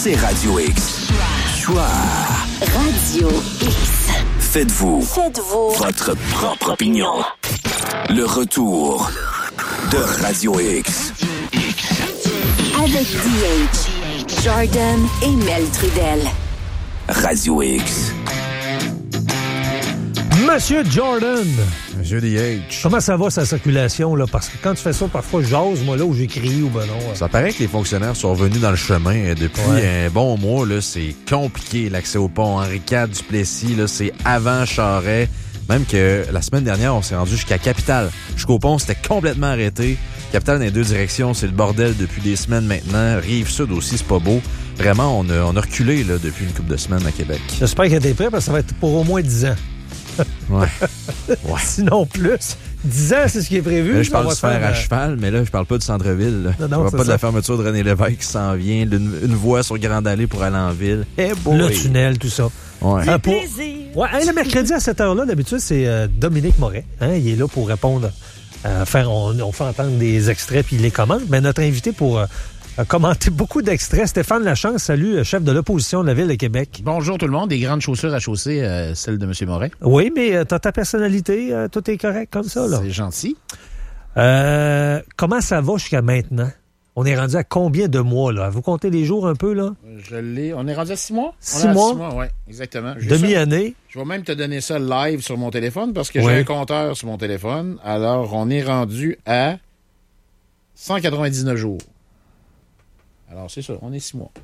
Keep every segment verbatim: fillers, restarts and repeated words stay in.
c'est Radio X. Choix. Radio X. Faites-vous. Faites-vous. Votre propre opinion. Le retour de Radio X. Avec D H, Jordan et Mel Trudel. Radio X. Monsieur Jordan. Monsieur D H. Comment ça va, sa circulation, là? Parce que quand tu fais ça, parfois, j'ose, moi, là, où j'écris ou ben non. Ça paraît que les fonctionnaires sont revenus dans le chemin depuis ouais. un bon mois, là. C'est compliqué, l'accès au pont Henri quatre, Duplessis, là. C'est avant Charest. Même que la semaine dernière, on s'est rendu jusqu'à Capitale. Jusqu'au pont, c'était complètement arrêté. Capitale dans les deux directions, c'est le bordel depuis des semaines maintenant. Rive-Sud aussi, c'est pas beau. Vraiment, on a, on a reculé, là, depuis une couple de semaines à Québec. J'espère que t'es prêt, parce que ça va être pour au moins dix ans. Ouais. ouais. Sinon plus. dix ans, c'est ce qui est prévu. Là, je parle du fer faire à cheval, mais là, je parle pas du centre-ville. Là. Non, non, je parle pas ça. de la fermeture de René Lévesque qui s'en vient, une, une voie sur Grande Allée pour aller en ville. Hey boy. Le tunnel, tout ça. Ouais. Euh, pour... ouais hey, le mercredi à cette heure-là, d'habitude, c'est euh, Dominique Moret. Hein, il est là pour répondre. Euh, faire, on, on fait entendre des extraits puis il les commente. Mais notre invité pour euh, commenter beaucoup d'extraits, Stéphane Lachance, salut, chef de l'opposition de la Ville de Québec. Bonjour tout le monde. Des grandes chaussures à chausser, euh, celle de M. Moret. Oui, mais euh, t'as ta personnalité, euh, tout est correct comme ça, là. C'est gentil. Euh, comment ça va jusqu'à maintenant? On est rendu à combien de mois, là? Vous comptez les jours un peu, là? Je l'ai. On est rendu à six mois? Six mois? Six mois, oui, exactement. Demi-année? Je vais même te donner ça live sur mon téléphone parce que oui. j'ai un compteur sur mon téléphone. Alors, on est rendu à cent quatre-vingt-dix-neuf jours. Alors, c'est ça, on est six mois.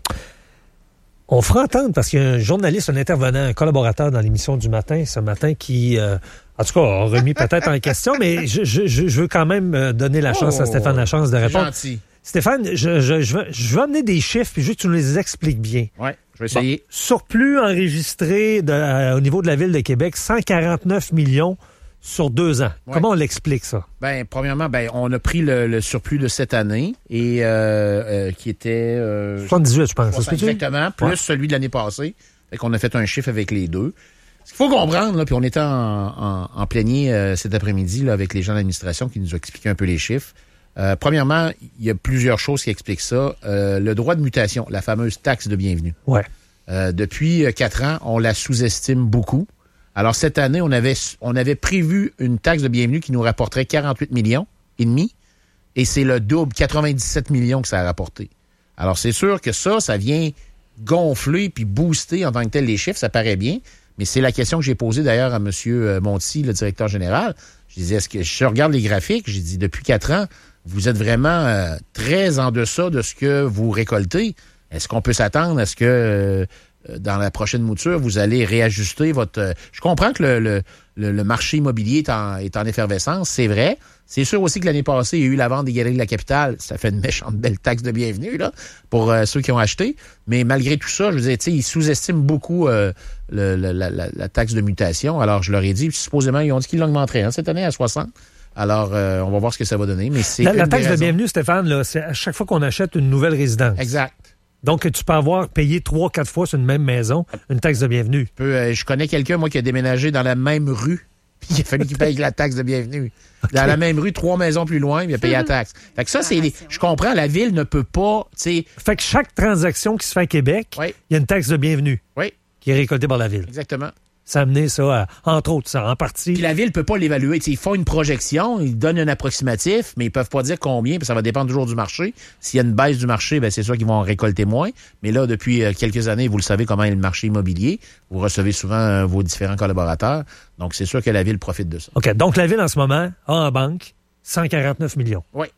On fera entendre, parce qu'il y a un journaliste, un intervenant, un collaborateur dans l'émission du matin, ce matin, qui, euh, en tout cas, a remis peut-être en question, mais je, je, je veux quand même donner la chance oh, à Stéphane Lachance de répondre. Gentil. Stéphane, je, je, je, veux, je veux amener des chiffres, puis juste que tu nous les expliques bien. Oui, je vais essayer. Bon, surplus enregistré de, euh, au niveau de la Ville de Québec, cent quarante-neuf millions sur deux ans. Ouais. Comment on l'explique, ça? Bien, premièrement, ben, on a pris le, le surplus de cette année, et euh, euh, qui était... Euh, soixante-dix-huit, je pense. soixante, exactement, plus ouais. celui de l'année passée. Fait qu'on a fait un chiffre avec les deux. Ce qu'il faut comprendre, là, puis on était en, en, en plénier euh, cet après-midi là, avec les gens de l'administration qui nous ont expliqué un peu les chiffres. Euh, premièrement, il y a plusieurs choses qui expliquent ça. Euh, le droit de mutation, la fameuse taxe de bienvenue. Ouais. Euh, depuis quatre ans, on la sous-estime beaucoup. Alors, cette année, on avait, on avait prévu une taxe de bienvenue qui nous rapporterait quarante-huit millions et demi, et c'est le double, quatre-vingt-dix-sept millions que ça a rapporté. Alors, c'est sûr que ça, ça vient gonfler puis booster en tant que tel les chiffres, ça paraît bien, mais c'est la question que j'ai posée d'ailleurs à M. Monti, le directeur général. Je disais, est-ce que je regarde les graphiques, j'ai dit, depuis quatre ans, vous êtes vraiment euh, très en deçà de ce que vous récoltez. Est-ce qu'on peut s'attendre à ce que... Euh, dans la prochaine mouture, vous allez réajuster votre... Je comprends que le, le, le marché immobilier est en, est en effervescence, c'est vrai. C'est sûr aussi que l'année passée, il y a eu la vente des Galeries de la Capitale. Ça fait une méchante belle taxe de bienvenue là pour euh, ceux qui ont acheté. Mais malgré tout ça, je veux dire, ils sous-estiment beaucoup euh, le, le, la, la taxe de mutation. Alors, je leur ai dit, supposément, ils ont dit qu'ils l'augmenteraient hein, cette année à soixante. Alors, euh, on va voir ce que ça va donner. Mais c'est la, la taxe de bienvenue, Stéphane, là, c'est à chaque fois qu'on achète une nouvelle résidence. Exact. Donc, tu peux avoir payé trois, quatre fois sur une même maison une taxe de bienvenue. Je, peux, euh, je connais quelqu'un, moi, qui a déménagé dans la même rue, puis il a fallu qu'il paye la taxe de bienvenue. Okay. Dans la même rue, trois maisons plus loin, il a payé la taxe. Fait que ça, c'est... Les, je comprends, la Ville ne peut pas, tu sais... Fait que chaque transaction qui se fait à Québec, oui. il y a une taxe de bienvenue. Oui. Qui est récoltée par la Ville. Exactement. Ça a amené ça, à, entre autres, ça, en partie. Puis la Ville ne peut pas l'évaluer. T'sais, ils font une projection, ils donnent un approximatif, mais ils peuvent pas dire combien, puis ça va dépendre toujours du marché. S'il y a une baisse du marché, ben c'est sûr qu'ils vont en récolter moins. Mais là, depuis euh, quelques années, vous le savez comment est le marché immobilier. Vous recevez souvent euh, vos différents collaborateurs. Donc, c'est sûr que la Ville profite de ça. OK. Donc, la Ville, en ce moment, a en banque cent quarante-neuf millions. Oui.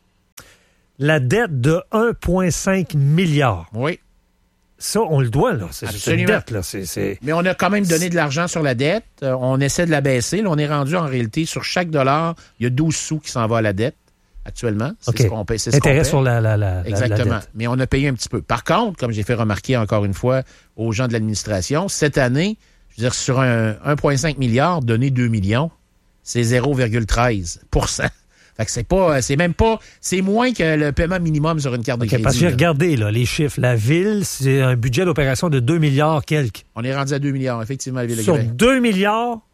La dette de un virgule cinq milliard. Oui. Ça, on le doit, là. C'est Absolument. Une dette, là. C'est, c'est... Mais on a quand même donné de l'argent sur la dette. Euh, on essaie de la baisser. Là, on est rendu, en réalité, sur chaque dollar, il y a douze sous qui s'en va à la dette, actuellement. C'est okay. ce qu'on paie. C'est ce Intérêt qu'on paie. sur la, la, la, Exactement. la dette. Mais on a payé un petit peu. Par contre, comme j'ai fait remarquer encore une fois aux gens de l'administration, cette année, je veux dire, sur un un virgule cinq milliard, donner deux millions, c'est zéro virgule treize pour cent. Fait que c'est pas, c'est même pas, c'est moins que le paiement minimum sur une carte de okay, crédit. Parce que j'ai regardé, là, les chiffres. La Ville, c'est un budget d'opération de deux milliards quelques. On est rendu à deux milliards, effectivement, la Ville de Sur Québec. deux milliards,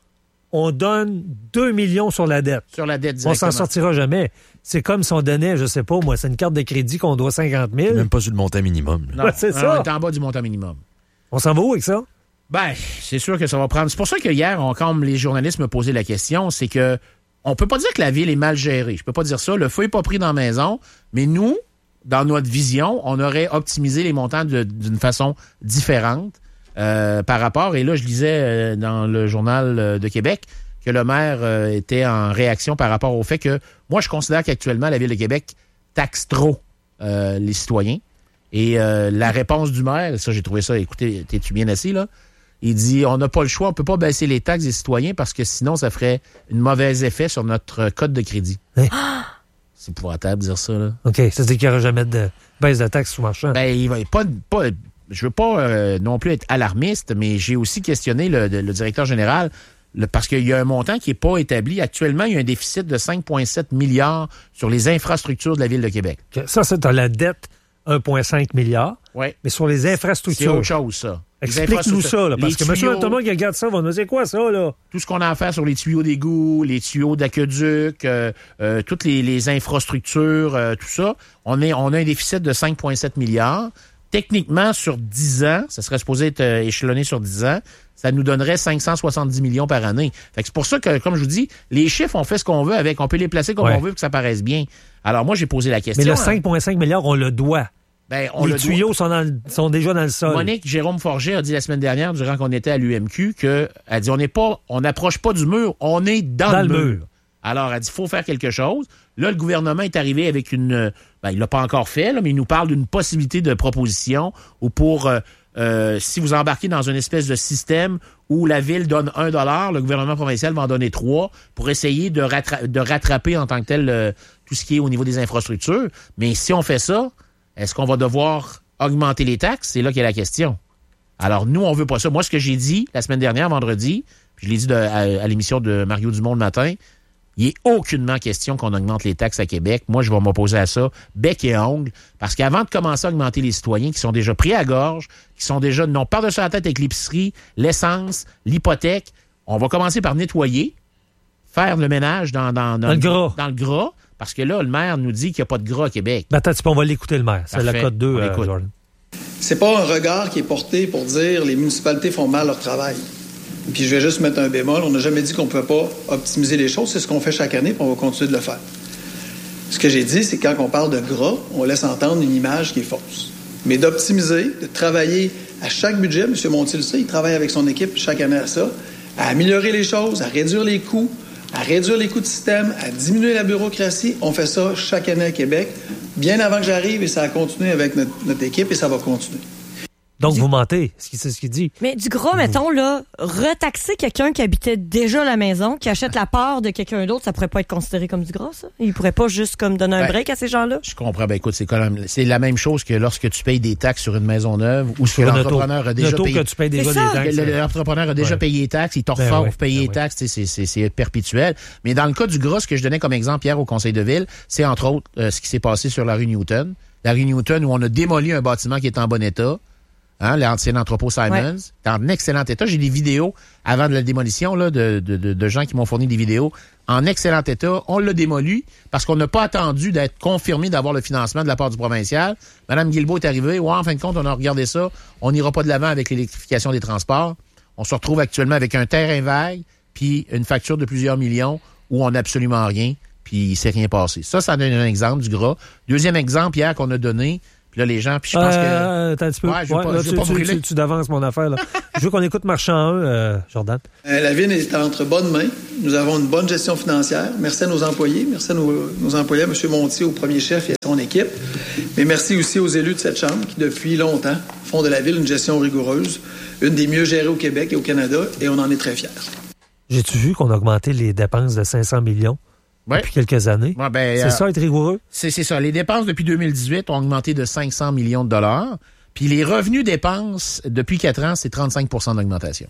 on donne deux millions sur la dette. Sur la dette On directement. s'en sortira jamais. C'est comme si on donnait, je sais pas, moi, c'est une carte de crédit qu'on doit cinquante mille. Même pas sur le montant minimum. là. Non, Ouais, c'est non, ça. on est en bas du montant minimum. On s'en va où avec ça? Ben, c'est sûr que ça va prendre. C'est pour ça que hier, on, quand les journalistes me posaient la question, c'est que on peut pas dire que la ville est mal gérée. Je peux pas dire ça. Le feu est pas pris dans la maison, mais nous, dans notre vision, on aurait optimisé les montants de- d'une façon différente euh, par rapport. Et là, je lisais euh, dans le journal euh, de Québec que le maire euh, était en réaction par rapport au fait que moi, je considère qu'actuellement, la ville de Québec taxe trop euh, les citoyens. Et euh, la réponse du maire, ça, j'ai trouvé ça, écoutez, t'es-tu bien assis, là? Il dit, on n'a pas le choix, on peut pas baisser les taxes des citoyens parce que sinon, ça ferait un mauvais effet sur notre code de crédit. Hein? C'est épouvantable de dire ça, là. OK, ça veut dire qu'il n'y aura jamais de baisse de taxes sur marchand. Ben, il va pas, pas je veux pas euh, non plus être alarmiste, mais j'ai aussi questionné le, le directeur général le, parce qu'il y a un montant qui n'est pas établi. Actuellement, il y a un déficit de cinq virgule sept milliards sur les infrastructures de la Ville de Québec. OK, ça, c'est dans la dette un virgule cinq milliard. Oui. Mais sur les C'est infrastructures. autre chose, ça. Les Explique-nous infrastructures, ça, là, parce les que monsieur tuyaux, tout le monde qui regarde ça va nous dire, c'est quoi ça, là? tout ce qu'on a à faire sur les tuyaux d'égout, les tuyaux d'aqueduc, euh, euh, toutes les, les infrastructures, euh, tout ça, on, est, on a un déficit de cinq virgule sept milliards. Techniquement, sur dix ans, ça serait supposé être euh, échelonné sur dix ans, ça nous donnerait cinq cent soixante-dix millions par année. Fait que c'est pour ça que, comme je vous dis, les chiffres, on fait ce qu'on veut avec. On peut les placer comme Ouais. on veut pour que ça paraisse bien. Alors moi, j'ai posé la question. Mais le hein. cinq virgule cinq milliards, on le doit. Ben, on les le doit. tuyaux sont, dans le- sont déjà dans le sol. Monique Jérôme Forget a dit la semaine dernière, durant qu'on était à l'U M Q, que elle dit on n'est pas, on n'approche pas du mur, on est dans, Dans le le mur. mur. Alors, elle dit faut faire quelque chose. Là, le gouvernement est arrivé avec une, ben, il l'a pas encore fait, là, mais il nous parle d'une possibilité de proposition où pour euh, euh, si vous embarquez dans une espèce de système où la ville donne un dollar, le gouvernement provincial va en donner trois pour essayer de, rattra- de rattraper en tant que tel euh, tout ce qui est au niveau des infrastructures. Mais si on fait ça, est-ce qu'on va devoir augmenter les taxes? C'est là qu'est la question. Alors, nous, on veut pas ça. Moi, ce que j'ai dit la semaine dernière, vendredi, puis je l'ai dit de- à, à l'émission de Mario Dumont le matin, il n'est aucunement question qu'on augmente les taxes à Québec. Moi, je vais m'opposer à ça, bec et ongle, parce qu'avant de commencer à augmenter les citoyens qui sont déjà pris à gorge, qui sont déjà, non, par-dessus la tête avec l'épicerie, l'essence, l'hypothèque, on va commencer par nettoyer, faire le ménage dans, dans, Dans le gras. dans le gras, parce que là, le maire nous dit qu'il n'y a pas de gras à Québec. Ben, attends, un petit peu, on va l'écouter, le maire. C'est la Parfait. code deux, On euh, l'écoute. Jordan. C'est pas un regard qui est porté pour dire les municipalités font mal leur travail. Puis je vais juste mettre un bémol. On n'a jamais dit qu'on ne pouvait pas optimiser les choses. C'est ce qu'on fait chaque année, puis on va continuer de le faire. Ce que j'ai dit, c'est que quand on parle de gras, on laisse entendre une image qui est fausse. Mais d'optimiser, de travailler à chaque budget, M. Montiel le sait, il travaille avec son équipe chaque année à ça, à améliorer les choses, à réduire les coûts, à réduire les coûts de système, à diminuer la bureaucratie. On fait ça chaque année à Québec, bien avant que j'arrive, et ça a continué avec notre, notre équipe, et ça va continuer. Donc, vous mentez, c'est ce qu'il dit. Mais du gras, mettons, là, retaxer quelqu'un qui habitait déjà à la maison, qui achète la part de quelqu'un d'autre, ça pourrait pas être considéré comme du gras, ça? Il pourrait pas juste comme donner un Ben, break à ces gens-là? Je comprends. Ben écoute, c'est quand même, c'est la même chose que lorsque tu payes des taxes sur une maison neuve ou ce que Sur une auto. l'entrepreneur a Une déjà auto payé. que tu payes déjà C'est des ça. taxes. Le- le- L'entrepreneur a déjà Ouais. payé les taxes, il t'en Ben refort ouais, pour payer ben les ouais. taxes, tu sais, c'est, c'est, c'est perpétuel. Mais dans le cas du gras, ce que je donnais comme exemple hier au conseil de ville, c'est entre autres euh, ce qui s'est passé sur la rue Newton. La rue Newton où on a démoli un bâtiment qui est en bon état. Hein, l'ancien entrepôt Simons, Ouais. c'est en excellent état. J'ai des vidéos avant de la démolition là, de, de, de, de gens qui m'ont fourni des vidéos en excellent état. On l'a démoli parce qu'on n'a pas attendu d'être confirmé d'avoir le financement de la part du provincial. Madame Guilbeault est arrivée. Ouais, en fin de compte, on a regardé ça. On n'ira pas de l'avant avec l'électrification des transports. On se retrouve actuellement avec un terrain vague puis une facture de plusieurs millions où on n'a absolument rien puis il s'est rien passé. Ça, ça donne un exemple du gras. Deuxième exemple hier qu'on a donné. Puis là, les gens, puis je pense que... Euh, attends un petit peu. Ouais, je veux Ouais, pas- là, je veux tu, pas tu, brûler. tu, tu d'avances mon affaire. Là. Je veux qu'on écoute Marchand un, euh, Jordan. Euh, la ville est entre bonnes mains. Nous avons une bonne gestion financière. Merci à nos employés. Merci à nos, nos employés, à M. Montier, au premier chef et à son équipe. Mais merci aussi aux élus de cette Chambre qui, depuis longtemps, font de la ville une gestion rigoureuse, une des mieux gérées au Québec et au Canada, et on en est très fiers. J'ai-tu vu qu'on a augmenté les dépenses de cinq cents millions Ouais. depuis quelques années? Ouais, ben, C'est euh, ça, être rigoureux? C'est, c'est ça. Les dépenses depuis deux mille dix-huit ont augmenté de cinq cents millions de dollars. Puis les revenus dépenses depuis quatre ans, c'est trente-cinq pour cent d'augmentation.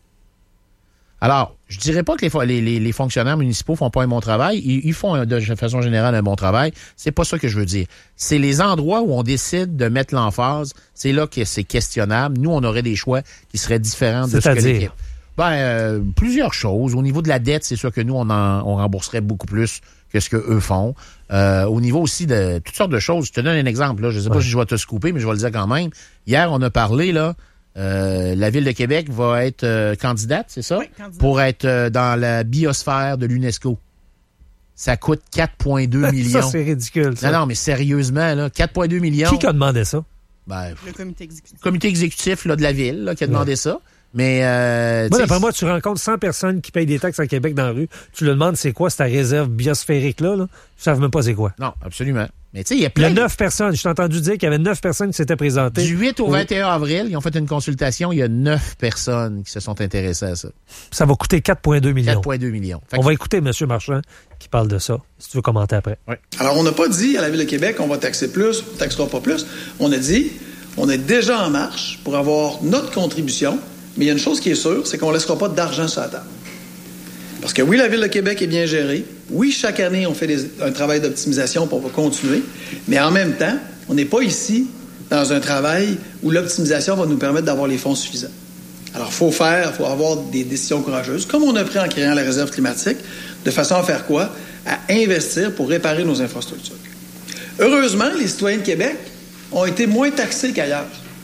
Alors, je dirais pas que les, fo- les, les, les fonctionnaires municipaux font pas un bon travail. Ils, ils font de façon générale un bon travail. C'est pas ça que je veux dire. C'est les endroits où on décide de mettre l'emphase. C'est là que c'est questionnable. Nous, on aurait des choix qui seraient différents de ce que C'est-à-dire? l'équipe. Ben, euh, plusieurs choses. Au niveau de la dette, c'est sûr que nous, on, en, on rembourserait beaucoup plus que ce qu'eux font. Euh, au niveau aussi de toutes sortes de choses. Je te donne un exemple. Là. Je ne sais pas ouais. si je vais te scooper, mais je vais le dire quand même. Hier, on a parlé, là, euh, la Ville de Québec va être euh, candidate, c'est ça? Oui, candidate. Pour être euh, dans la biosphère de l'UNESCO. Ça coûte quatre virgule deux millions. Ça, c'est ridicule. Ça. Non, non, mais sérieusement, là, quatre virgule deux millions. Qui a demandé ça? Ben, Le comité exécutif. comité exécutif là, de la Ville là, qui a demandé ouais. ça. Mais, euh, moi, d'après moi, tu rencontres cent personnes qui payent des taxes à Québec dans la rue. Tu leur demandes c'est quoi, c'est ta réserve biosphérique-là. Là. Ils savent même pas c'est quoi. Non, absolument. Mais tu sais, il y a plein. Il y a neuf personnes. Je t'ai entendu dire qu'il y avait neuf personnes qui s'étaient présentées. Du huit au vingt et un avril, ils ont fait une consultation. Il y a neuf personnes qui se sont intéressées à ça. Ça va coûter quatre virgule deux millions. quatre virgule deux millions. Fait on que... va écouter M. Marchand qui parle de ça, si tu veux commenter après. Oui. Alors, on n'a pas dit à la Ville de Québec on va taxer plus, on ne taxera pas plus. On a dit on est déjà en marche pour avoir notre contribution. Mais il y a une chose qui est sûre, c'est qu'on ne laissera pas d'argent sur la table. Parce que oui, la Ville de Québec est bien gérée. Oui, chaque année, on fait des, un travail d'optimisation, puis on va continuer. Mais en même temps, on n'est pas ici dans un travail où l'optimisation va nous permettre d'avoir les fonds suffisants. Alors, il faut faire, il faut avoir des décisions courageuses, comme on a pris en créant la réserve climatique, de façon à faire quoi? À investir pour réparer nos infrastructures. Heureusement, les citoyens de Québec ont été moins taxés qu'ailleurs.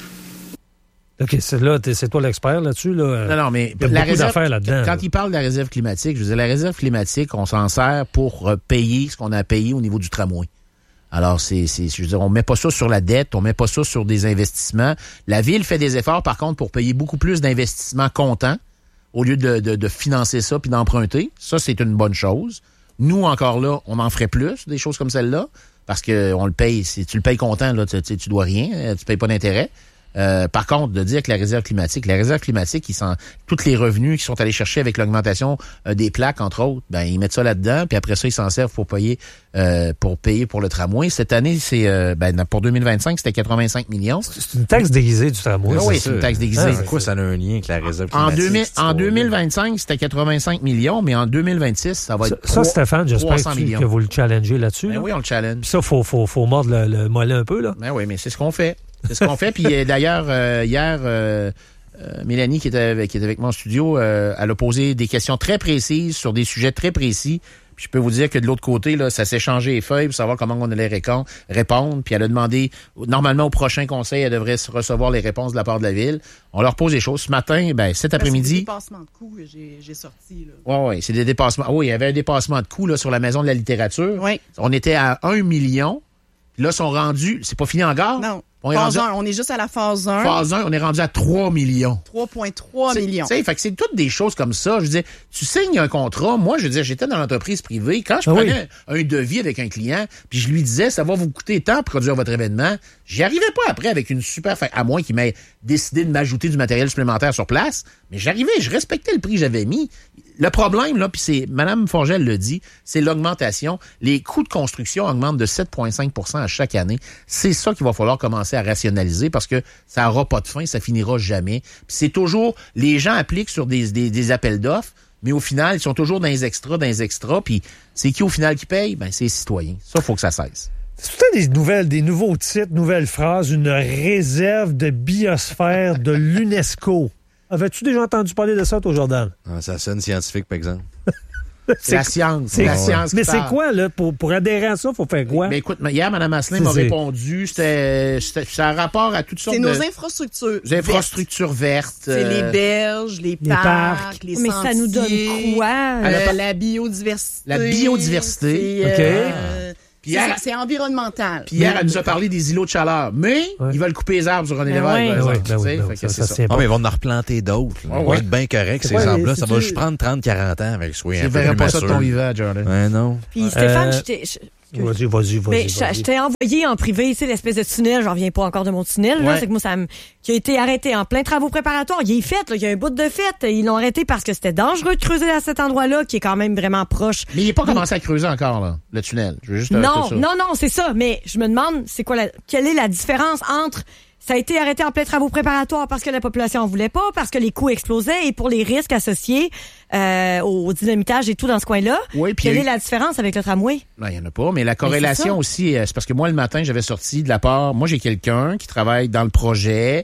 OK, c'est là, c'est toi l'expert là-dessus. Là. Non, non, mais il y a la beaucoup réserve, d'affaires là-dedans. Quand là. il parle de la réserve climatique, je veux dire, la réserve climatique, on s'en sert pour payer ce qu'on a payé au niveau du tramway. Alors, c'est, c'est, je veux dire, on met pas ça sur la dette, on met pas ça sur des investissements. La Ville fait des efforts, par contre, pour payer beaucoup plus d'investissements comptants au lieu de, de, de financer ça puis d'emprunter. Ça, c'est une bonne chose. Nous, encore là, on en ferait plus, des choses comme celle-là, parce que on le paye. Si tu le payes comptant, là, tu, tu, tu dois rien, tu payes pas d'intérêt. Euh, par contre, de dire que la réserve climatique, la réserve climatique, ils sont, tous les revenus qu'ils sont allés chercher avec l'augmentation euh, des plaques, entre autres, ben ils mettent ça là-dedans, puis après ça, ils s'en servent pour payer euh, pour payer pour le tramway. Cette année, c'est euh, ben pour deux mille vingt-cinq, c'était quatre-vingt-cinq millions. C'est une taxe déguisée du tramway. Ah, oui, c'est une taxe déguisée. Ah, c'est quoi ça a un lien avec la réserve climatique? En, deux mille, en deux mille vingt-cinq, c'était quatre-vingt-cinq millions, mais en deux mille vingt-six, ça va être Ça, ça Stéphane, j'espère que, tu, millions. que vous le challengez là-dessus. Ben là. oui, on le challenge. Puis ça, faut, faut, faut mordre le, le mollet un peu, là. Ben oui, mais c'est ce qu'on fait. C'est ce qu'on fait. Puis euh, d'ailleurs, euh, hier, euh, euh, Mélanie, qui était, avec, qui était avec moi en studio, euh, elle a posé des questions très précises sur des sujets très précis. Puis je peux vous dire que de l'autre côté, là, ça s'est changé les feuilles pour savoir comment on allait récon- répondre. Puis elle a demandé, normalement au prochain conseil, elle devrait recevoir les réponses de la part de la Ville. On leur pose des choses. Ce matin, ben cet après-midi... C'est des dépassements de coûts que j'ai, j'ai sortis. Oui, oui, c'est des dépassements. Oui, il y avait un dépassement de coûts là, sur la Maison de la littérature. Oui. On était à un million. Là, sont rendus... C'est pas fini encore? Non. On est, phase rendu un, on est juste à la phase un. Phase un, on est rendu à trois millions. trois virgule trois millions. C'est, fait que c'est toutes des choses comme ça. Je veux dire, tu signes un contrat. Moi, je veux dire, j'étais dans l'entreprise privée. Quand je ah prenais oui. un devis avec un client, puis je lui disais, ça va vous coûter tant pour produire votre événement, j'y arrivais pas après avec une super... À moins qu'il m'ait décidé de m'ajouter du matériel supplémentaire sur place, mais j'arrivais, je respectais le prix que j'avais mis. Le problème, là, puis c'est, Mme Forgel le dit, c'est l'augmentation. Les coûts de construction augmentent de sept virgule cinq pour cent à chaque année. C'est ça qu'il va falloir commencer à rationaliser parce que ça n'aura pas de fin, ça finira jamais. Puis c'est toujours, les gens appliquent sur des, des, des appels d'offres, mais au final, ils sont toujours dans les extras, dans les extras, puis c'est qui au final qui paye? Ben, c'est les citoyens. Ça, il faut que ça cesse. C'est tout le temps des nouvelles, des nouveaux titres, nouvelles phrases, une réserve de biosphère de l'UNESCO. Avais-tu déjà entendu parler de ça, toi, Jordan? Ah, ça sonne scientifique, par exemple. C'est la science. C'est la science. Mais c'est quoi, là? Pour, pour adhérer à ça, il faut faire quoi? Ben, écoute, hier, Mme Asselin m'a c'est... répondu. C'était, c'était, c'est un rapport à toutes sortes c'est de... nos infrastructures. Des infrastructures vertes. C'est euh... les berges, les, les parcs, parcs, les Mais sentiers. ça nous donne quoi? Euh, la biodiversité. La biodiversité. C'est, OK. euh, Hier, c'est, c'est environnemental. Puis hier, elle nous a parlé des îlots de chaleur. Mais ouais. ils veulent couper les arbres sur René Ben Lévesque, oui. par Ben oui, exemple. ben oui, Tu sais, ben fait oui, que ça, c'est ça ça. tient Ah, pas. mais ils vont en replanter d'autres. Là. Ah, Ils vont ouais. être bien corrects, C'est ces quoi, arbres-là. les- Ça va c'est- juste prendre trente à quarante ans avec soit Je un peu verrais plus pas ça de ton mature. vivant, Jordan. Ouais, non. Puis Stéphane, Euh, je t'ai... je- Vas-y, vas-y, vas-y. Mais je, vas-y. je t'ai envoyé en privé, tu sais, l'espèce de tunnel, j'en reviens pas encore de mon tunnel, là, Ouais. c'est que moi, ça me, qui a été arrêté en plein travaux préparatoires. Il est fait, là, il y a un bout de fait. Ils l'ont arrêté parce que c'était dangereux de creuser à cet endroit-là, qui est quand même vraiment proche. Mais il n'est pas commencé à creuser encore, là, le tunnel. Je veux juste Non, arrêter ça. non, non, c'est ça. Mais je me demande, c'est quoi la, quelle est la différence entre ça a été arrêté en plein travaux préparatoires parce que la population en voulait pas, parce que les coûts explosaient et pour les risques associés euh, au dynamitage et tout dans ce coin-là. Oui, puis quelle il y a est eu- la différence avec le tramway? Non, il n'y en a pas, mais la c'est ça. corrélation aussi, euh, c'est parce que moi, le matin, j'avais sorti de la part... Moi, j'ai quelqu'un qui travaille dans le projet, qui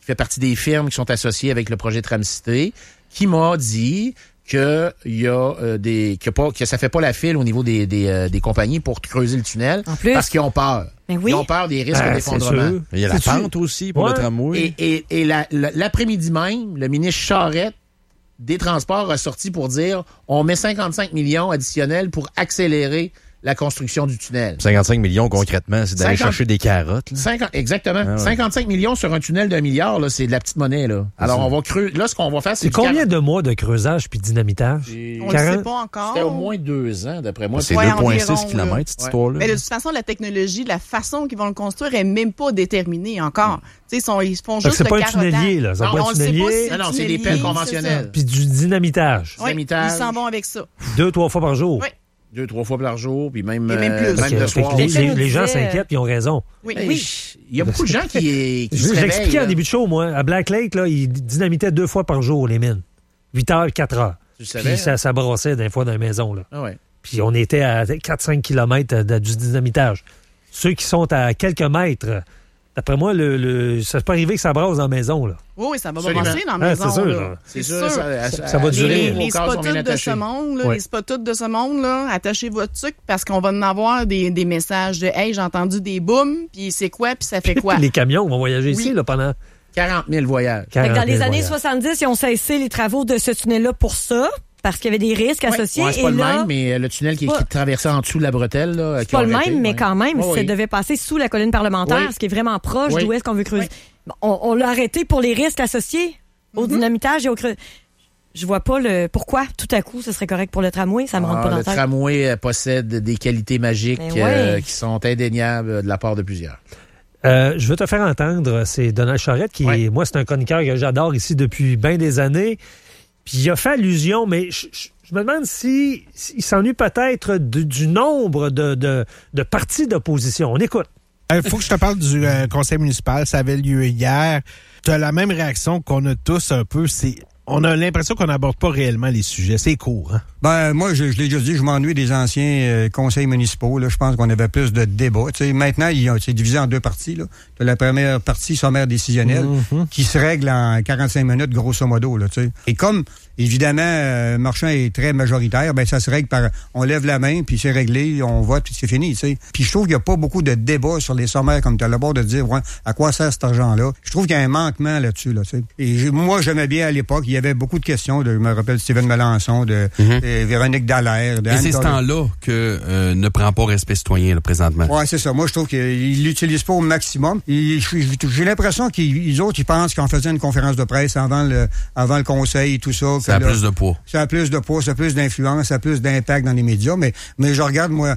fait partie des firmes qui sont associées avec le projet Tramcité, qui m'a dit que il y a euh, des que pas que ça fait pas la file au niveau des des, euh, des compagnies pour creuser le tunnel En plus. parce qu'ils ont peur. Ben oui. Ils ont peur des risques Ah, d'effondrement. c'est sûr. Il y a la C'est-tu- pente aussi pour Ouais. le tramway. Et, et, et la- la- l'après-midi même, le ministre Charette des Transports a sorti pour dire on met cinquante-cinq millions additionnels pour accélérer la construction du tunnel. cinquante-cinq millions concrètement, c'est d'aller cinquante chercher des carottes. là. cinquante exactement. Ah ouais. cinquante-cinq millions sur un tunnel d'un milliard, là, c'est de la petite monnaie. Là. Alors, ça. on va creuser. Là, ce qu'on va faire, c'est C'est du combien quarante de mois de creusage puis dynamitage? On ne quarante sait pas encore. C'était au moins deux ans, d'après moi. C'est Ouais, deux virgule six environ, kilomètres, cette Ouais. histoire-là. Mais de toute façon, la technologie, la façon qu'ils vont le construire est même pas déterminée encore. Tu sais, ils sont- ils font Fait que juste c'est le pas un carottage. tunnelier, là. Ça Non, va pas on un le sait pas tunnelier. si Non, non, c'est des tunnelier, pelles c'est conventionnelles. ça. Puis du dynamitage. Oui, Dynamitage. ils s'en vont avec ça. Deux, trois fois par jour. Oui. Deux, trois fois par jour, puis même, Et même euh, plus. même Fait que- de fait que soir. les, Quelqu'un les- nous les gens disait- s'inquiètent puis ils ont raison. Oui, Hey, oui. Il y a beaucoup de gens qui, qui Je se je réveillent. l'expliquais en là. début de show, moi. À Black Lake, là, ils dynamitaient deux fois par jour, les mines. huit heures, quatre heures. Tu le savais? Puis ça, ça brassait des fois dans la maison, là. Ah ouais. Puis on était à quatre à cinq kilomètres de- du dynamitage. Ceux qui sont à quelques mètres, d'après moi, le, le, ça peut arriver que ça brasse dans la maison, là. Oui, oui, ça va Absolument. brasser dans la Ah, maison. c'est sûr, là. là. C'est C'est sûr. sûr. Ça, Ça- ça va durer. Les, Vos les cases sont bien spottutes de attachées. ce monde, là, Ouais. les spottutes de ce monde, là, attachez votre sucre parce qu'on va en avoir des, des messages de Hey, j'ai entendu des booms, puis c'est quoi, puis ça fait quoi? Les camions vont voyager ici Oui. là, pendant quarante mille voyages. Fait que dans quarante les mille années voyages. soixante-dix, ils ont cessé les travaux de ce tunnel-là pour ça, parce qu'il y avait des risques associés. Ouais, c'est et pas le là, même, mais le tunnel qui, pas- qui traversait en dessous de la bretelle. Là, c'est pas le même, mais quand même, ça ça devait passer sous la colline parlementaire, Oui. ce qui est vraiment proche Oui. d'où est-ce qu'on veut creuser. Bon, On, on l'a arrêté pour les risques associés au dynamitage et au creux. Je vois pas le pourquoi tout à coup ce serait correct pour le tramway, ça me rentre pas dans Le la tête. tramway euh, possède des qualités magiques Ben ouais. euh, qui sont indéniables de la part de plusieurs. Euh, je veux te faire entendre, c'est Donald Charette, qui Ouais. est, moi, c'est un chroniqueur que j'adore ici depuis bien des années. Puis il a fait allusion, mais je, je- je me demande si, s'il s'ennuie peut-être de- du nombre de, de, de partis d'opposition. On écoute. Il faut que je te parle du euh, conseil municipal. Ça avait lieu hier. Tu as la même réaction qu'on a tous un peu. C'est, on a l'impression qu'on n'aborde pas réellement les sujets. C'est court, hein? Ben moi, je, je l'ai déjà dit, je m'ennuie des anciens euh, conseils municipaux. Là, je pense qu'on avait plus de débats. Tu sais, maintenant, il y a- c'est divisé en deux parties. Là. T'as la première partie sommaire décisionnelle Mhm. qui se règle en quarante-cinq minutes, grosso modo. Là, tu sais. Et comme, évidemment, euh, Marchand est très majoritaire, ben ça se règle par... On lève la main, puis c'est réglé, on vote, puis c'est fini. Tu sais. Puis je trouve qu'il n'y a pas beaucoup de débats sur les sommaires, comme tu as le bord de dire, ouais, à quoi sert cet argent-là. Je trouve qu'il y a un manquement là-dessus. Là, tu sais. Et j'ai- moi, j'aimais bien à l'époque, il y avait beaucoup de questions. De, je me rappelle Steven Melançon, de, Mhm. de Véronique Dallaire. De Et Anne c'est ce Doré. temps-là que euh, ne prend pas respect citoyen là, présentement. Ouais, c'est ça. Moi, je trouve qu'ils l'utilisent pas au maximum. Et J'ai j'ai l'impression qu'ils ils autres, ils pensent qu'en faisant une conférence de presse avant le, avant le conseil et tout ça, que Ça a là, plus de poids. ça a plus de poids, ça a plus d'influence, ça a plus d'impact dans les médias. Mais, mais je regarde, moi,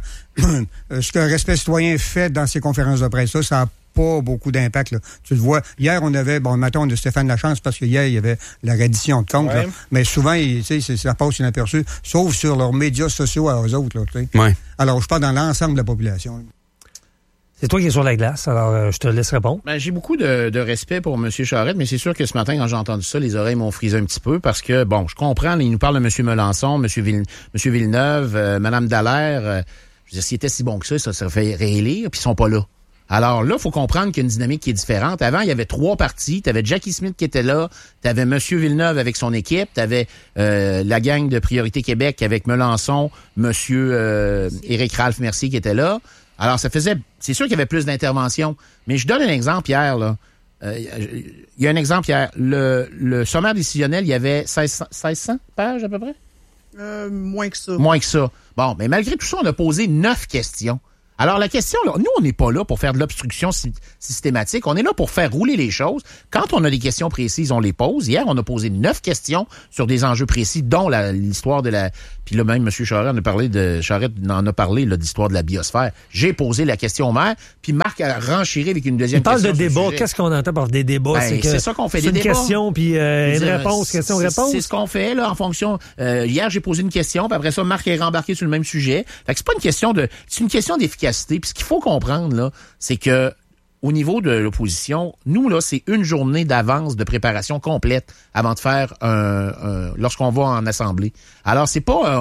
ce que Respect citoyen fait dans ces conférences de presse-là, ça a pas beaucoup d'impact. Là. Tu le vois. Hier, on avait, bon, mettons, de Stéphane Lachance, parce que hier, il y avait la reddition de compte. Ouais. Là. Mais souvent, il- tu sais, ça passe inaperçu, sauf sur leurs médias sociaux à eux autres. Là, tu sais. Ouais. Alors, je parle dans l'ensemble de la population. là. C'est toi qui es sur la glace, alors euh, je te laisse répondre. Ben, j'ai beaucoup de, de respect pour M. Charette, mais c'est sûr que ce matin, quand j'ai entendu ça, les oreilles m'ont frisé un petit peu parce que, bon, je comprends, il nous parle de M. Melançon, M. Ville, M. Villeneuve, euh, Mme Dallaire. Euh, je veux dire, s'ils étaient si bons que ça, ça se fait réélire, puis ils sont pas là. Alors là, il faut comprendre qu'il y a une dynamique qui est différente. Avant, il y avait trois partis. Tu avais Jackie Smith qui était là, tu avais M. Villeneuve avec son équipe, tu avais euh, la gang de Priorité Québec avec Melançon, M. Euh, Éric Ralph Mercier qui était là. Alors, ça faisait... C'est sûr qu'il y avait plus d'interventions. Mais je donne un exemple hier, là. Euh, il y a un exemple hier. Le, le sommaire décisionnel, il y avait seize cents, seize cents pages à peu près? Euh, moins que ça. Moins que ça. Bon, mais malgré tout ça, on a posé neuf questions. Alors, la question, là, nous, on n'est pas là pour faire de l'obstruction sy- systématique. On est là pour faire rouler les choses. Quand on a des questions précises, on les pose. Hier, on a posé neuf questions sur des enjeux précis, dont la- l'histoire de la... Puis là, même M. Charette en a parlé de... Charette en a parlé, là, de l'histoire de la biosphère. J'ai posé la question au maire, puis Marc a renchéré avec une deuxième Il parle de question. sur le débat. sujet. Qu'est-ce qu'on entend par des débats? Ben, que c'est ça qu'on fait, c'est des une débats. question, puis euh, Je une veux dire, réponse, c'est- question-réponse. C'est ce qu'on fait, là, en fonction... Euh, hier, j'ai posé une question, puis après ça, Marc est rembarqué sur le même sujet. Fait que c'est pas une question de... C'est une question d'efficacité. Puis ce qu'il faut comprendre, là, c'est que au niveau de l'opposition, nous, là, c'est une journée d'avance de préparation complète avant de faire un... un lorsqu'on va en assemblée. Alors, c'est pas... un-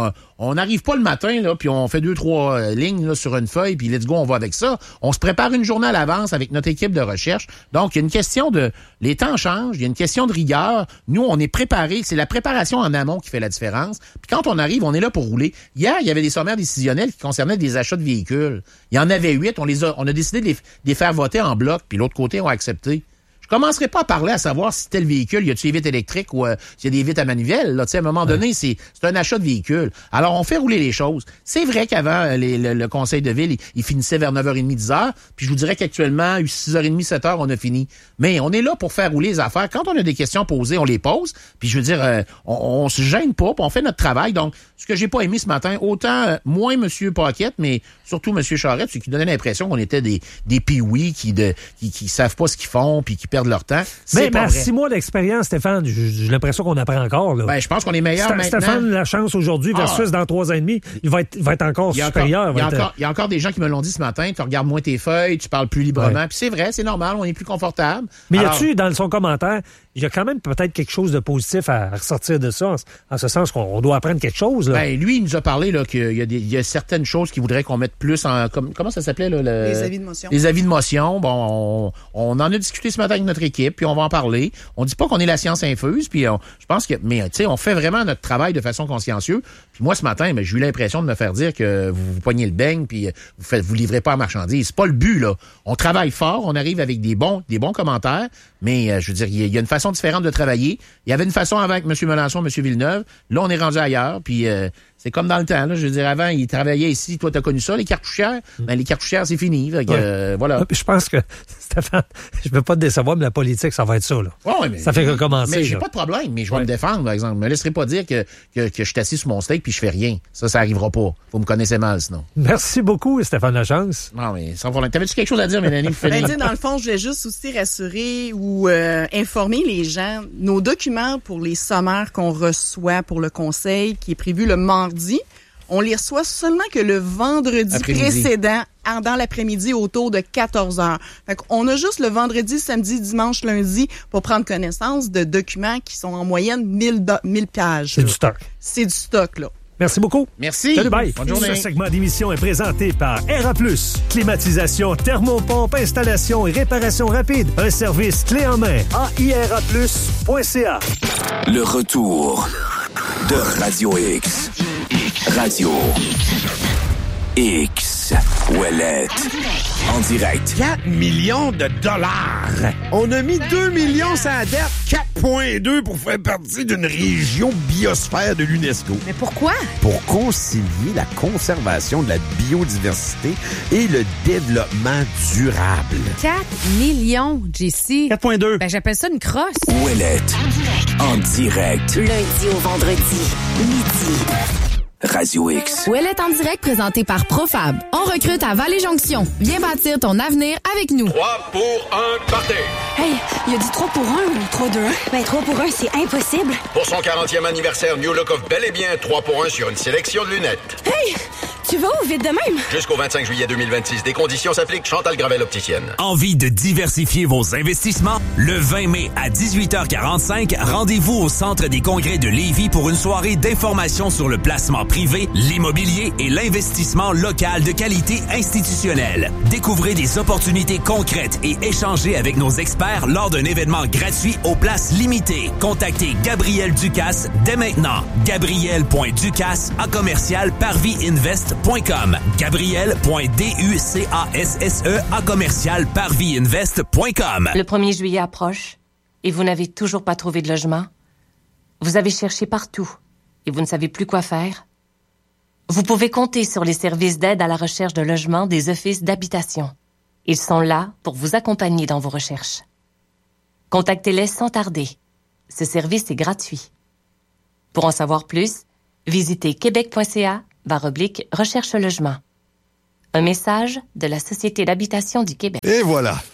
On n'arrive pas le matin, là, puis on fait deux, trois euh, lignes là, sur une feuille, puis let's go, on va avec ça. On se prépare une journée à l'avance avec notre équipe de recherche. Donc, il y a une question de... Les temps changent, il y a une question de rigueur. Nous, on est préparés. C'est la préparation en amont qui fait la différence. Puis quand on arrive, on est là pour rouler. Hier, il y avait des sommaires décisionnels qui concernaient des achats de véhicules. Il y en avait huit. On les a, on a décidé de les, de les faire voter en bloc, puis l'autre côté, on a accepté. Je commencerai pas à parler à savoir si tel véhicule, y a-tu des vitres électriques ou euh, s'il y a des vitres à manivelle. Là, tu sais, à un moment donné, c'est, c'est un achat de véhicule. Alors, on fait rouler les choses. C'est vrai qu'avant, les, le, le conseil de ville, il, il finissait vers neuf heures trente, dix heures. Puis je vous dirais qu'actuellement, six heures trente, sept heures, on a fini. Mais on est là pour faire rouler les affaires. Quand on a des questions posées, on les pose. Puis je veux dire, euh, on, on se gêne pas, puis on fait notre travail. Donc, ce que j'ai pas aimé ce matin, autant euh, moins M. Paquette, mais surtout M. Charette, c'est qui donnait l'impression qu'on était des, des pee-wee qui, de, qui, qui savent pas ce qu'ils font puis qui perdent leur temps. Mais, mais à six mois d'expérience, Stéphane, j'ai l'impression qu'on apprend encore. Là. Ben, je pense qu'on est meilleur St- maintenant. Stéphane, la chance aujourd'hui versus ah. dans trois ans et demi, il va être, il va être encore supérieur. Il y, a être... encore, il y a encore des gens qui me l'ont dit ce matin, tu regardes moins tes feuilles, tu parles plus librement. Ouais. Puis c'est vrai, c'est normal, on est plus confortable. Mais Alors... y a-tu, dans son commentaire, il y a quand même peut-être quelque chose de positif à ressortir de ça, en, en ce sens qu'on doit apprendre quelque chose. Là. Ben, lui, il nous a parlé là, qu'il y a, des, il y a certaines choses qu'il voudrait qu'on mette plus en... Comme, comment ça s'appelait? Là, le... Les avis de motion. Les avis de motion. Bon, on, on en a discuté ce matin avec notre équipe, puis on va en parler. On dit pas qu'on est la science infuse, puis on, je pense que... Mais, tu sais, on fait vraiment notre travail de façon consciencieuse. Puis moi, ce matin, ben, j'ai eu l'impression de me faire dire que vous, vous poignez le beigne, puis vous faites, vous livrez pas à marchandise. C'est pas le but, là. On travaille fort, on arrive avec des bons, des bons commentaires, mais euh, je veux dire, il y, y a une façon différente de travailler. Il y avait une façon avant avec M. Melançon, M. Villeneuve. Là, on est rendu ailleurs, puis euh, c'est comme dans le temps. Là, je veux dire, avant, ils travaillaient ici. Toi, t'as connu ça, les cartouchières? Mm. Ben, les cartouchières, c'est fini. Fait que, ouais. euh, voilà. Je pense que, Stéphane, je ne veux pas te décevoir, mais la politique, ça va être ça. Là. Ouais, mais, ça fait recommencer. Mais j'ai là. pas de problème, mais je vais ouais. me défendre, par exemple. Je me laisserai pas dire que, que, que je suis assis sur mon steak puis je fais rien. Ça, ça arrivera pas. Vous me connaissez mal, sinon. Merci beaucoup, Stéphane Lachance. Non, mais sans problème. T'avais-tu quelque chose à dire, Mélanie? Ben, dis, dans le fond, je voulais juste aussi rassurer ou euh, informer les gens. Nos documents pour les sommaires qu'on reçoit pour le conseil, qui est prévu le mardi, on les reçoit seulement que le vendredi Après-midi. précédent, dans l'après-midi, autour de quatorze heures. Fait qu'on a juste le vendredi, samedi, dimanche, lundi pour prendre connaissance de documents qui sont en moyenne mille, mille pages. C'est là. du stock. C'est du stock, là. Merci beaucoup. Merci. Salut, bye. Bonne journée. Ce segment d'émission est présenté par R A plus. Climatisation, thermopompe, installation et réparation rapide. Un service clé en main. A I R A plus point C A. Le retour de Radio X. Radio X. Ouellette. En direct. quatre millions de dollars. On a mis deux millions sur la dette. quatre virgule deux pour faire partie d'une région biosphère de l'UNESCO. Mais pourquoi? Pour concilier la conservation de la biodiversité et le développement durable. quatre millions, J C. quatre virgule deux. Ben, j'appelle ça une crosse. Ouellette. En direct. Lundi au vendredi, midi. Radio X. Ouellette en direct présenté par Profab. On recrute à Vallée-Jonction. Viens bâtir ton avenir avec nous. trois pour un party. Hey, il a dit trois pour un ou trois deux un? Ben, trois pour un, c'est impossible. Pour son quarantième anniversaire, New Look offre bel et bien trois pour un sur une sélection de lunettes. Hey, tu vas où vite de même? Jusqu'au vingt-cinq juillet deux mille vingt-six, des conditions s'appliquent. Chantal Gravel opticienne. Envie de diversifier vos investissements? Le vingt mai à dix-huit heures quarante-cinq, rendez-vous au Centre des congrès de Lévis pour une soirée d'information sur le placement privé, l'immobilier et l'investissement local de qualité institutionnelle. Découvrez des opportunités concrètes et échangez avec nos experts lors d'un événement gratuit aux places limitées. Contactez Gabriel Ducasse dès maintenant. Gabriel point ducasse à commercial parviinvest point com. Gabriel point ducasse à commercial parviinvest point com. Le premier juillet approche et vous n'avez toujours pas trouvé de logement? Vous avez cherché partout et vous ne savez plus quoi faire? Vous pouvez compter sur les services d'aide à la recherche de logement des offices d'habitation. Ils sont là pour vous accompagner dans vos recherches. Contactez-les sans tarder. Ce service est gratuit. Pour en savoir plus, visitez québec.ca barre oblique recherche logement. Un message de la Société d'habitation du Québec. Et voilà,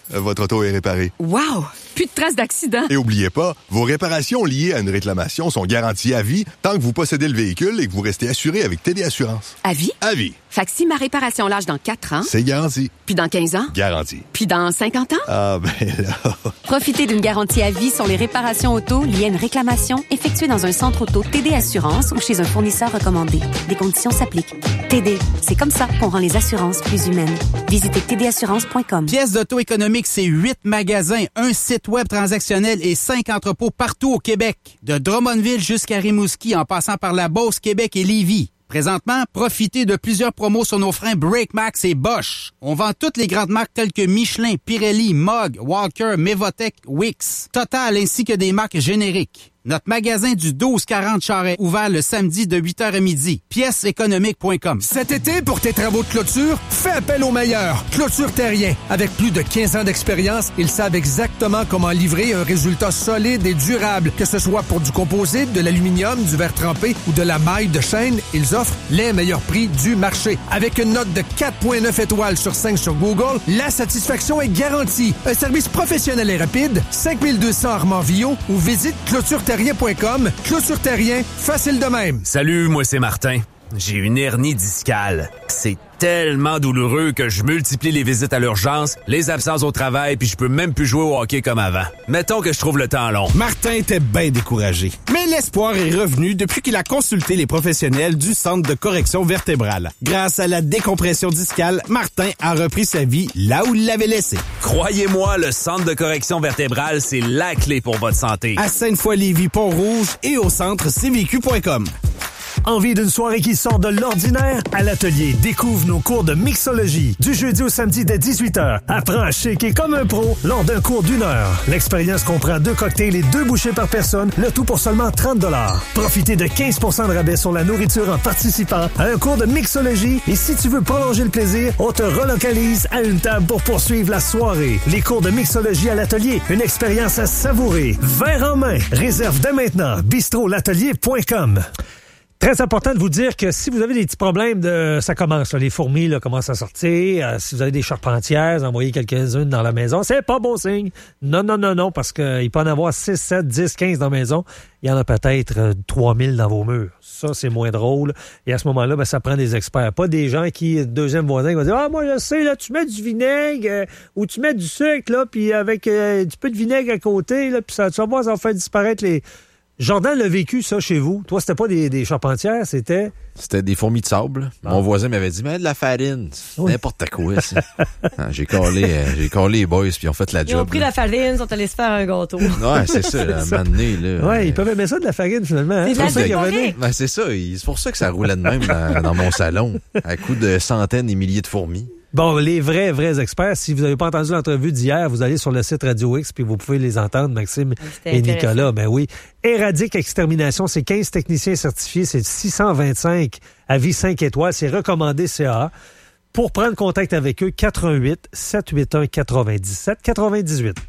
votre auto est réparée. Wow! Plus de traces d'accident. Et oubliez pas, vos réparations liées à une réclamation sont garanties à vie tant que vous possédez le véhicule et que vous restez assuré avec T D Assurance. À vie? À vie. Fait que si ma réparation lâche dans quatre ans... C'est garanti. Puis dans quinze ans? Garanti. Puis dans cinquante ans? Ah, ben là... Profitez d'une garantie à vie sur les réparations auto liées à une réclamation effectuée dans un centre auto T D Assurance ou chez un fournisseur recommandé. Des conditions s'appliquent. T D, c'est comme ça qu'on rend les assurances plus humaines. Visitez t d assurance point com. Pièces d'auto économique, c'est huit magasins, un site web transactionnel et cinq entrepôts partout au Québec. De Drummondville jusqu'à Rimouski, en passant par la Beauce, Québec et Lévis. Présentement, profitez de plusieurs promos sur nos freins BrakeMax et Bosch. On vend toutes les grandes marques telles que Michelin, Pirelli, Mogg, Walker, Mevotech, Wix, Total ainsi que des marques génériques. Notre magasin du douze quarante Charest, ouvert le samedi de huit heures à midi. pièces économiques point com. Cet été, pour tes travaux de clôture, fais appel aux meilleurs. Clôture Terrien. Avec plus de quinze ans d'expérience, ils savent exactement comment livrer un résultat solide et durable. Que ce soit pour du composite, de l'aluminium, du verre trempé ou de la maille de chaîne, ils offrent les meilleurs prix du marché. Avec une note de quatre virgule neuf étoiles sur cinq sur Google, la satisfaction est garantie. Un service professionnel et rapide, cinq mille deux cents Armand-Villot ou visite clôture terrien point com. Clôture Terrien, facile de même. Salut, moi c'est Martin. J'ai une hernie discale. C'est tellement douloureux que je multiplie les visites à l'urgence, les absences au travail, puis je peux même plus jouer au hockey comme avant. Mettons que je trouve le temps long. Martin était bien découragé. Mais l'espoir est revenu depuis qu'il a consulté les professionnels du Centre de correction vertébrale. Grâce à la décompression discale, Martin a repris sa vie là où il l'avait laissé. Croyez-moi, le Centre de correction vertébrale, c'est la clé pour votre santé. À Sainte-Foy-Lévis, Pont-Rouge et au centre c v q point com. Envie d'une soirée qui sort de l'ordinaire? À l'atelier, découvre nos cours de mixologie. Du jeudi au samedi dès dix-huit heures. Apprends à shaker comme un pro lors d'un cours d'une heure. L'expérience comprend deux cocktails et deux bouchées par personne, le tout pour seulement trente dollars. Profitez de quinze pour cent de rabais sur la nourriture en participant à un cours de mixologie. Et si tu veux prolonger le plaisir, on te relocalise à une table pour poursuivre la soirée. Les cours de mixologie à l'atelier, une expérience à savourer. Verre en main. Réserve dès maintenant. bistrot l'atelier point com. Très important de vous dire que si vous avez des petits problèmes de... Ça commence, là, les fourmis là, commencent à sortir. Euh, si vous avez des charpentières, envoyez quelques-unes dans la maison. C'est pas bon signe. Non, non, non, non, parce qu'il peut en avoir six, sept, dix, quinze dans la maison. Il y en a peut-être euh, trois mille dans vos murs. Ça, c'est moins drôle. Et à ce moment-là, ben, ça prend des experts. Pas des gens qui, deuxième voisin, qui vont dire « Ah, moi, je sais, là, tu mets du vinaigre euh, ou tu mets du sucre, là, puis avec euh, du peu de vinaigre à côté, là, puis ça, tu vas voir, ça va faire disparaître les... » Jordan l'a vécu, ça, chez vous. Toi, c'était pas des, des charpentières, c'était... C'était des fourmis de sable. Ah. Mon voisin m'avait dit, mais de la farine, c'est oui. N'importe quoi, ça. Ah, j'ai collé, euh, j'ai collé les boys, puis ils ont fait la job. Ils ont pris là. la farine, ils sont allés se faire un gâteau. Ouais, c'est ça, là, ça. un moment donné, là. Ouais, euh... ils peuvent aimer ça de la farine, finalement. Hein? C'est, c'est, ça ben, c'est ça, c'est pour ça que ça roulait de même dans, dans mon salon, à coups de centaines et milliers de fourmis. Bon, les vrais, vrais experts, si vous n'avez pas entendu l'entrevue d'hier, vous allez sur le site Radio X puis vous pouvez les entendre, Maxime C'était et Nicolas. Ben oui. Éradique Extermination, c'est quinze techniciens certifiés, c'est six cent vingt-cinq avis cinq étoiles, c'est recommandé C A A. Pour prendre contact avec eux, quatre un huit, sept huit un, quatre-vingt-dix-sept, quatre-vingt-dix-huit.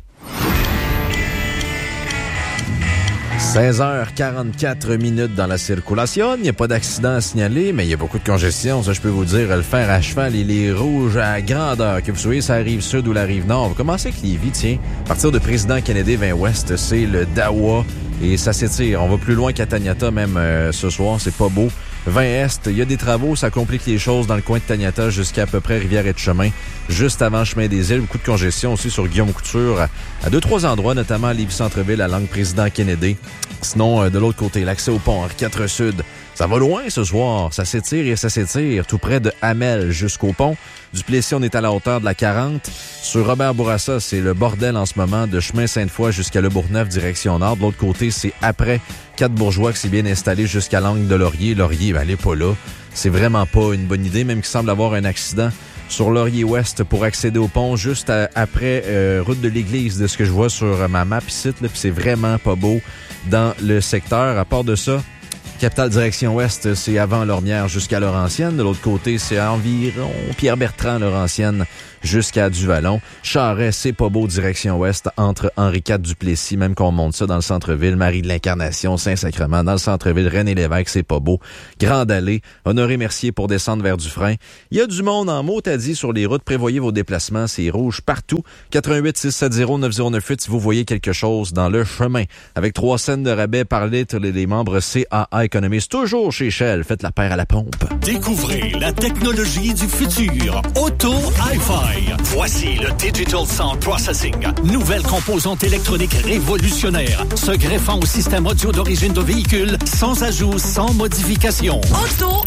seize heures quarante-quatre minutes dans la circulation. Il n'y a pas d'accident à signaler, mais il y a beaucoup de congestion. Ça, je peux vous dire, le fer à cheval et les rouges à grandeur. Que vous soyez sur la rive sud ou la rive nord. On va commencer avec Lévis, tiens. À partir de Président Kennedy vingt ouest, c'est le Dawa. Et ça s'étire. On va plus loin qu'à Taniata, même euh, ce soir. C'est pas beau. vingt est, il y a des travaux. Ça complique les choses dans le coin de Taniata jusqu'à à peu près Rivière-et-Chemin. Juste avant Chemin des Îles. Beaucoup de congestion aussi sur Guillaume Couture. À, à deux, trois endroits, notamment à Lévis-Centreville, à l'angle Président Kennedy. Sinon, euh, de l'autre côté, l'accès au pont Henri quatre Sud. Ça va loin ce soir. Ça s'étire et ça s'étire. Tout près de Hamel jusqu'au pont. Du Plessis, on est à la hauteur de la quarante. Sur Robert Bourassa, c'est le bordel en ce moment de chemin Sainte-Foy jusqu'à Le Bourgneuf, direction nord. De l'autre côté, c'est après Quatre-Bourgeois qui s'est bien installé jusqu'à l'angle de Laurier. Laurier, ben, elle est pas là. C'est vraiment pas une bonne idée, même qu'il semble avoir un accident sur Laurier-Ouest pour accéder au pont, juste à, après euh, route de l'église, de ce que je vois sur ma map ici. Là, puis c'est vraiment pas beau dans le secteur. À part de ça, Capitale direction ouest, c'est avant Lormière jusqu'à Laurentienne. De l'autre côté, c'est environ Pierre-Bertrand, Laurentienne, jusqu'à Duvallon. Charest, c'est pas beau, direction ouest, entre Henri quatre Duplessis, même qu'on monte ça dans le centre-ville. Marie de l'Incarnation, Saint-Sacrement, dans le centre-ville. René-Lévesque, c'est pas beau. Grande Allée, Honoré-Mercier pour descendre vers Dufresne. Il y a du monde en mot, t'as dit, sur les routes. Prévoyez vos déplacements, c'est rouge partout. quatre un huit six sept zéro neuf zéro neuf huit si vous voyez quelque chose dans le chemin. Avec trois cents de rabais par litre, les membres C A A Economist, toujours chez Shell. Faites la paire à la pompe. Découvrez la technologie du futur. Auto Hi-Fi. Voici le Digital Sound Processing. Nouvelle composante électronique révolutionnaire, se greffant au système audio d'origine de véhicule, sans ajout, sans modification. Auto